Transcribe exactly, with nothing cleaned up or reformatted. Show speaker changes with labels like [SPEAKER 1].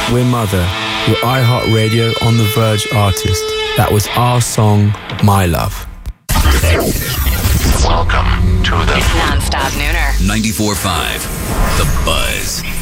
[SPEAKER 1] We're Mother, your iHeartRadio On The Verge artist. That was our song, My Love.
[SPEAKER 2] Welcome to the
[SPEAKER 3] Non-stop nooner.
[SPEAKER 4] ninety-four point five, The Buzz.